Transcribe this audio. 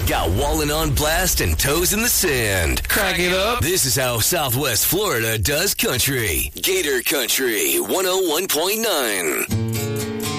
Got Wallen on blast and toes in the sand. Crack it up. This is how Southwest Florida does country. Gator Country 101.9.